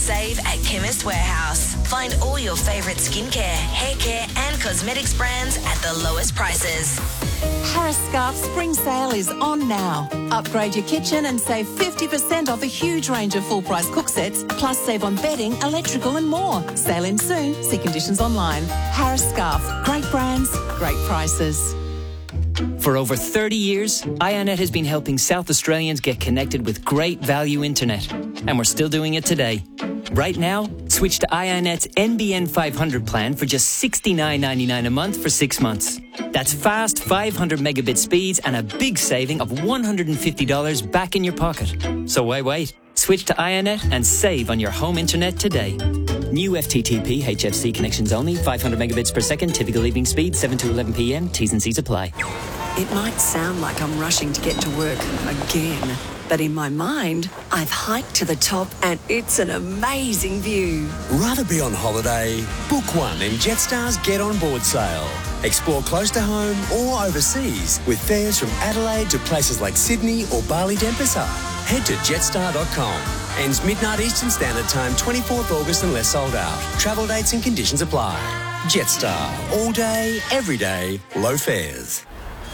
save at Chemist Warehouse. Find all your favourite skincare, hair care and cosmetics brands at the lowest prices. Harris Scarf Spring Sale is on now. Upgrade your kitchen and save 50% off a huge range of full-price cook sets, plus save on bedding, electrical and more. Sale in soon. See conditions online. Harris Scarf. Great brands, great prices. For over 30 years, Ionet has been helping South Australians get connected with great value internet. And we're still doing it today. Right now, switch to Ionet's NBN 500 plan for just $69.99 a month for 6 months. That's fast 500 megabit speeds and a big saving of $150 back in your pocket. So why wait? Switch to Ionet and save on your home internet today. New FTTP HFC connections only, 500 megabits per second, typical evening speed, 7 to 11 p.m. T's and C's apply. It might sound like I'm rushing to get to work again, but in my mind, I've hiked to the top and it's an amazing view. Rather be on holiday? Book one in Jetstar's Get On Board sale. Explore close to home or overseas with fares from Adelaide to places like Sydney or Bali Denpasar. Head to jetstar.com. Ends midnight Eastern Standard Time, 24th August unless sold out. Travel dates and conditions apply. Jetstar. All day, every day, low fares.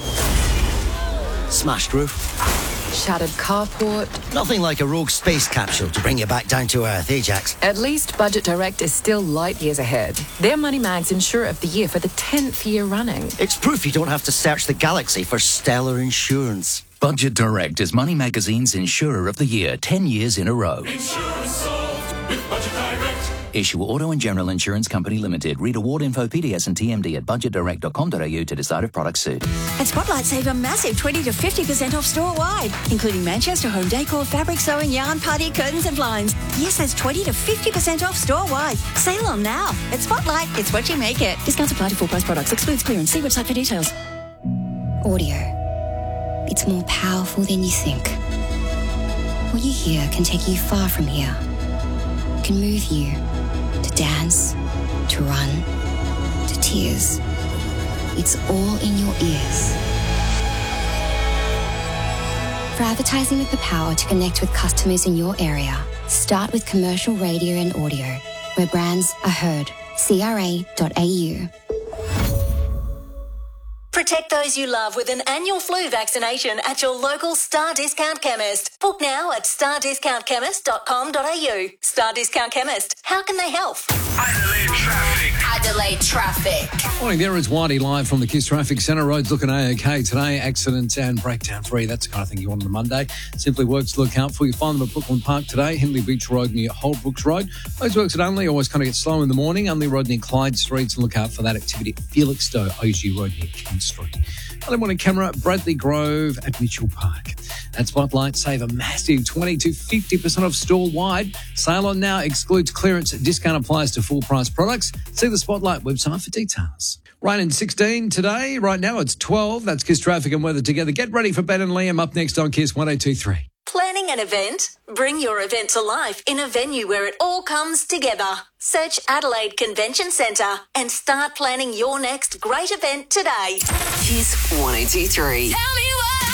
Smashed roof. Shattered carport. Nothing like a rogue space capsule to bring you back down to earth, eh, Jax? At least Budget Direct is still light years ahead. They're Moneymags Insurer of the Year for the 10th year running. It's proof you don't have to search the galaxy for stellar insurance. Budget Direct is Money Magazine's Insurer of the Year 10 years in a row. Insurance solved with Budget Direct. Issue Auto and General Insurance Company Limited. Read award info, PDS and TMD at budgetdirect.com.au to decide if products suit. At Spotlight, save a massive 20 to 50% off store-wide, including Manchester home decor, fabric sewing, yarn, party, curtains and blinds. Yes, that's 20 to 50% off store-wide. Sale on now. At Spotlight, it's what you make it. Discounts apply to full-price products. Excludes clearance. See website for details. Audio. It's more powerful than you think. What you hear can take you far from here. It can move you to dance, to run, to tears. It's all in your ears. For advertising with the power to connect with customers in your area, start with commercial radio and audio, where brands are heard. CRA.au. Protect those you love with an annual flu vaccination at your local Star Discount Chemist. Book now at stardiscountchemist.com.au. Star Discount Chemist. How can they help? Adelaide traffic. Adelaide traffic. Morning there, it's Whitey live from the KISS Traffic Centre. Roads looking A-OK today. Accidents and breakdown free. That's the kind of thing you want on a Monday. Simply Works to look out for. You find them at Brooklyn Park today. Henley Beach Road near Holdbrooks Road. Those works at Unley always kind of get slow in the morning. Unley Road near Clyde Streets. And look out for that activity at Felixstowe, OG Road near King Street. Early morning camera, Bradley Grove at Mitchell Park. At Spotlight, save a massive 20 to 50% off store-wide. Sale on now, excludes clearance. Discount applies to full-price products. See the Spotlight website for details. Rain in 16 today. Right now it's 12. That's KISS Traffic and Weather together. Get ready for Ben and Liam up next on KISS 1023. Planning an event? Bring your event to life in a venue where it all comes together. Search Adelaide Convention Centre and start planning your next great event today. KISS 1023. Tell me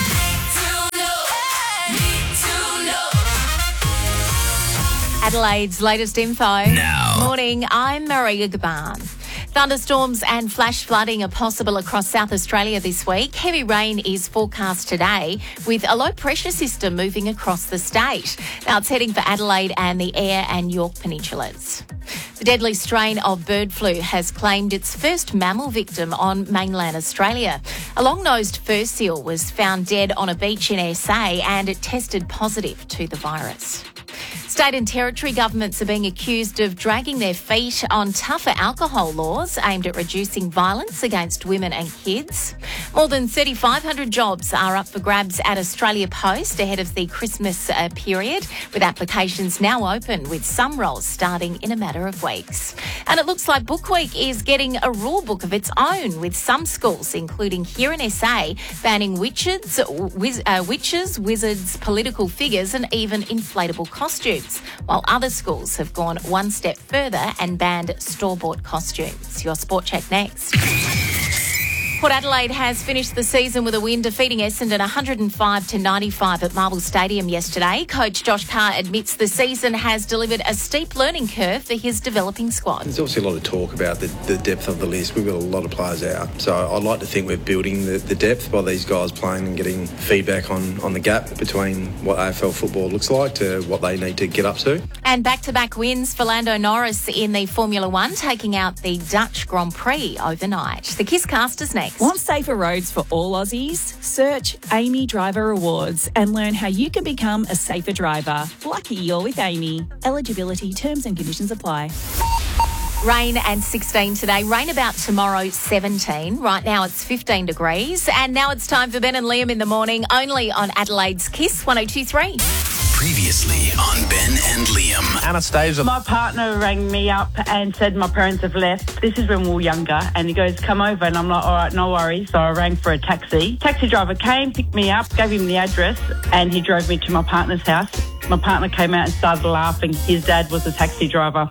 Adelaide's latest info. Now. Morning, I'm Maria Gaban. Thunderstorms and flash flooding are possible across South Australia this week. Heavy rain is forecast today with a low pressure system moving across the state. Now it's heading for Adelaide and the Eyre and York Peninsulas. The deadly strain of bird flu has claimed its first mammal victim on mainland Australia. A long-nosed fur seal was found dead on a beach in SA and it tested positive to the virus. State and territory governments are being accused of dragging their feet on tougher alcohol laws aimed at reducing violence against women and kids. More than 3,500 jobs are up for grabs at Australia Post ahead of the Christmas period, with applications now open, with some roles starting in a matter of weeks. And it looks like Book Week is getting a rule book of its own, with some schools, including here in SA, banning witches, wizards, political figures and even inflatable costumes, while other schools have gone one step further and banned store-bought costumes. Your Sport Check next. Port Adelaide has finished the season with a win, defeating Essendon 105-95 at Marvel Stadium yesterday. Coach Josh Carr admits the season has delivered a steep learning curve for his developing squad. There's obviously a lot of talk about the depth of the list. We've got a lot of players out. So I'd like to think we're building the depth by these guys playing and getting feedback on the gap between what AFL football looks like to what they need to get up to. And back-to-back wins for Lando Norris in the Formula One, taking out the Dutch Grand Prix overnight. The Kiss Cast is next. Want safer roads for all Aussies? Search Amy Driver Rewards and learn how you can become a safer driver. Lucky you're with Amy. Eligibility, terms and conditions apply. Rain and 16 today. Rain about tomorrow, 17. Right now it's 15 degrees. And now it's time for Ben and Liam in the morning, only on Adelaide's Kiss 102.3. Previously on Ben and Liam. Anastasia. My partner rang me up and said my parents have left. This is when we were younger. And he goes, come over. And I'm like, all right, no worries. So I rang for a taxi. Taxi driver came, picked me up, gave him the address, and he drove me to my partner's house. My partner came out and started laughing. His dad was a taxi driver.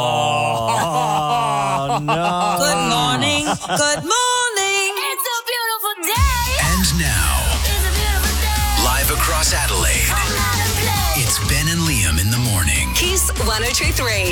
Oh, no. Good morning. Good morning. It's a beautiful day. And now, live across Adelaide, it's Ben and Liam in the morning. Kiss 102.3.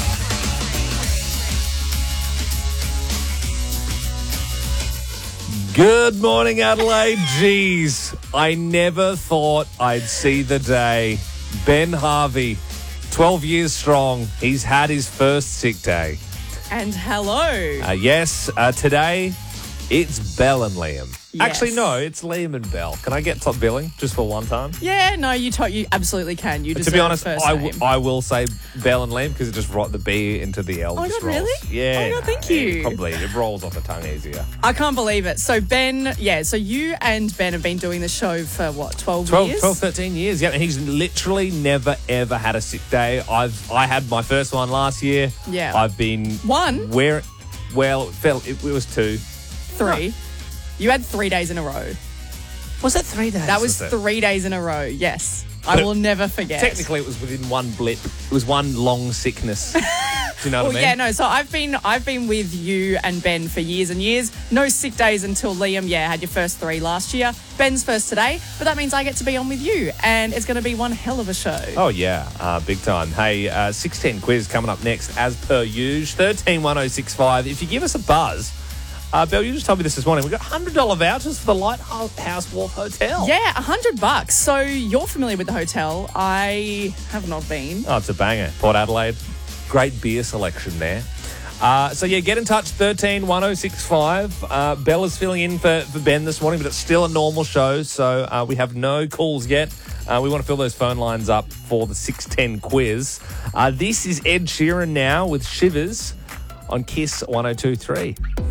Good morning, Adelaide. Jeez, I never thought I'd see the day. Ben Harvey, 12 years strong. He's had his first sick day. And hello. Yes, today it's Belle and Liam. Yes. Actually, no, it's Liam and Belle. Can I get top billing just for one time? Yeah, no, you absolutely can. You deserve to be honest, the first name. I will say Belle and Liam because it just brought the B into the L. Oh, my God, rolls. really? Yeah. Oh, my God, thank you. Probably. It rolls off the tongue easier. I can't believe it. So, Ben, so you and Ben have been doing the show for, 12 years? 12, 13 years, yeah. And he's literally never, ever had a sick day. I had my first one last year. Yeah. I've been... One? Well, it was 2. 3. You had 3 days in a row. Was that 3 days? That was 3 days in a row, yes. I will never forget. Technically, it was within one blip. It was one long sickness. Do you know what I mean? Yeah, no. So I've been with you and Ben for years and years. No sick days until Liam, had your first 3 last year. Ben's first today, but that means I get to be on with you, and it's going to be one hell of a show. Oh, yeah. Big time. Hey, 610 quiz coming up next, as per usual. 131065. If you give us a buzz... Belle, you just told me this morning. We've got $100 vouchers for the Lighthouse Wharf Hotel. Yeah, $100. So you're familiar with the hotel. I have not been. Oh, it's a banger. Port Adelaide. Great beer selection there. Get in touch, 131065. Bella's filling in for Ben this morning, but it's still a normal show, so we have no calls yet. We want to fill those phone lines up for the 610 quiz. This is Ed Sheeran now with Shivers on Kiss 102.3.